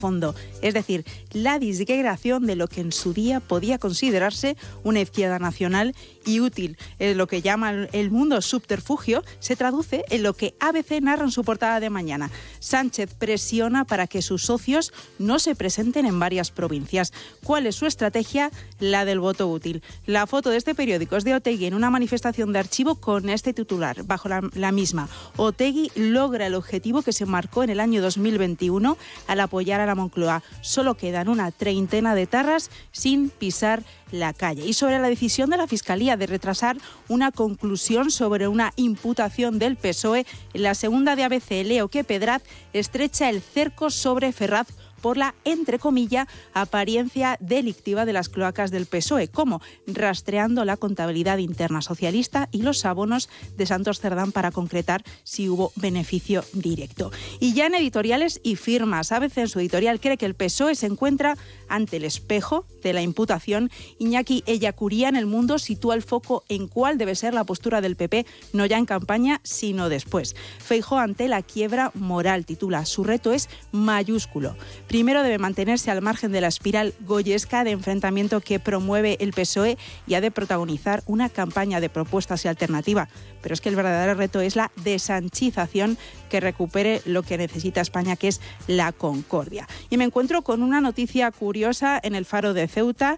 fondo, es decir, la disgregación de lo que en su día podía considerarse una izquierda nacional y útil. Lo que llama el mundo subterfugio se traduce en lo que ABC narra en su portada de mañana. Sánchez presiona para que sus socios no se presenten en varias provincias. ¿Cuál es su estrategia? La del voto útil. La foto de este periódico es de Otegi en una manifestación de archivo con este titular, bajo la misma. Otegi logra el objetivo que se marcó en el año 2021 al apoyar a la Moncloa. Solo quedan una treintena de tarras sin pisar la calle. Y sobre la decisión de la Fiscalía de retrasar una conclusión sobre una imputación del PSOE, en la segunda de ABC leo que Pedraz estrecha el cerco sobre Ferraz por la, entre comillas, apariencia delictiva de las cloacas del PSOE, como rastreando la contabilidad interna socialista y los abonos de Santos Cerdán para concretar si hubo beneficio directo. Y ya en editoriales y firmas, ABC en su editorial cree que el PSOE se encuentra ante el espejo de la imputación. Iñaki Ellacuría en El Mundo sitúa el foco en cuál debe ser la postura del PP, no ya en campaña, sino después. Feijóo ante la quiebra moral, titula, su reto es mayúsculo. Primero debe mantenerse al margen de la espiral goyesca de enfrentamiento que promueve el PSOE y ha de protagonizar una campaña de propuestas y alternativa. Pero es que el verdadero reto es la desanchización que recupere lo que necesita España, que es la concordia. Y me encuentro con una noticia curiosa en el Faro de Ceuta,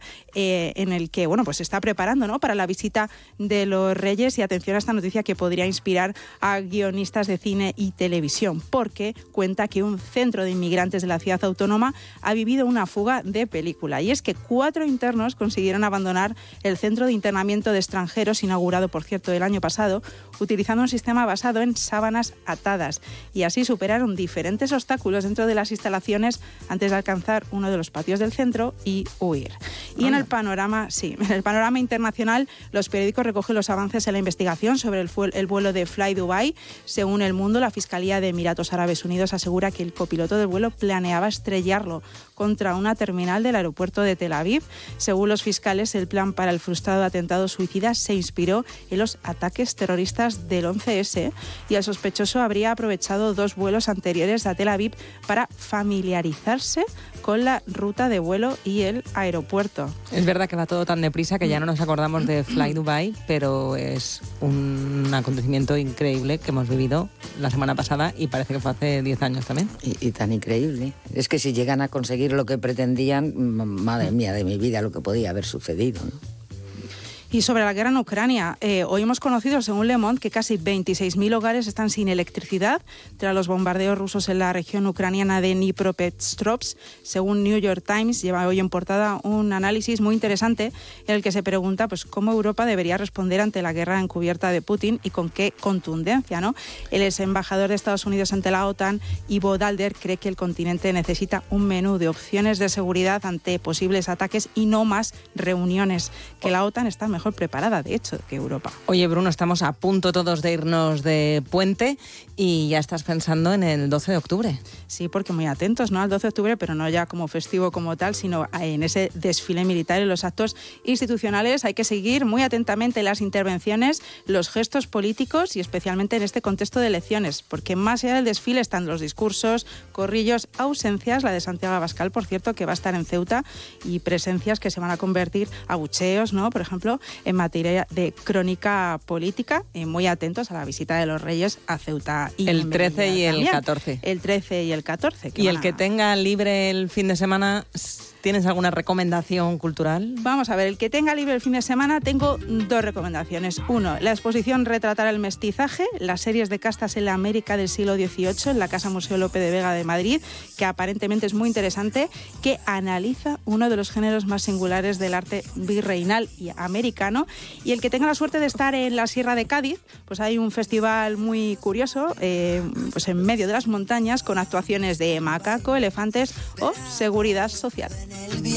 en el que pues se está preparando, ¿no?, para la visita de los Reyes. Y atención a esta noticia que podría inspirar a guionistas de cine y televisión, porque cuenta que un centro de inmigrantes de la ciudad autónoma ha vivido una fuga de película. Y es que 4 internos consiguieron abandonar el centro de internamiento de extranjeros, inaugurado, por cierto, el año pasado, utilizando un sistema basado en sábanas atadas. Y así superaron diferentes obstáculos dentro de las instalaciones antes de alcanzar uno de los patios del centro y huir. Y en el panorama internacional, los periódicos recogen los avances en la investigación sobre el vuelo de Fly Dubai. Según El Mundo, la Fiscalía de Emiratos Árabes Unidos asegura que el copiloto del vuelo planeaba estrellarlo contra una terminal del aeropuerto de Tel Aviv. Según los fiscales, el plan para el frustrado atentado suicida se inspiró en los ataques terroristas del 11S y el sospechoso habría aprovechado 2 vuelos anteriores a Tel Aviv para familiarizarse con la ruta de vuelo y el aeropuerto. Es verdad que va todo tan deprisa que ya no nos acordamos de Fly Dubai, pero es un acontecimiento increíble que hemos vivido la semana pasada y parece que fue hace 10 años también. Y tan increíble. Es que si llegan a conseguir lo que pretendían, madre mía de mi vida, lo que podía haber sucedido, ¿no? Y sobre la guerra en Ucrania, hoy hemos conocido, según Le Monde, que casi 26.000 hogares están sin electricidad tras los bombardeos rusos en la región ucraniana de Dnipropetrovsk. Según New York Times, lleva hoy en portada un análisis muy interesante en el que se pregunta cómo Europa debería responder ante la guerra encubierta de Putin y con qué contundencia, ¿no? El ex embajador de Estados Unidos ante la OTAN, Ivo Dalder, cree que el continente necesita un menú de opciones de seguridad ante posibles ataques y no más reuniones, que la OTAN está mejor preparada, de hecho, que Europa. Oye, Bruno, estamos a punto todos de irnos de puente y ya estás pensando en el 12 de octubre. Sí, porque muy atentos, ¿no?, al 12 de octubre, pero no ya como festivo como tal, sino en ese desfile militar y los actos institucionales. Hay que seguir muy atentamente las intervenciones, los gestos políticos y especialmente en este contexto de elecciones, porque más allá del desfile están los discursos, corrillos, ausencias, la de Santiago Abascal, por cierto, que va a estar en Ceuta, y presencias que se van a convertir, abucheos, ¿no?, por ejemplo, en materia de crónica política, muy atentos a la visita de los Reyes a Ceuta. Y el 13 y el 14. El 13 y el 14. Y el que tenga libre el fin de semana, ¿tienes alguna recomendación cultural? Vamos a ver, el que tenga libre el fin de semana, tengo 2 recomendaciones. 1, la exposición Retratar el mestizaje, las series de castas en la América del siglo XVIII, en la Casa Museo Lope de Vega de Madrid, que aparentemente es muy interesante, que analiza uno de los géneros más singulares del arte virreinal y americano. Y el que tenga la suerte de estar en la Sierra de Cádiz, pues hay un festival muy curioso, pues en medio de las montañas, con actuaciones de macaco, elefantes o seguridad social.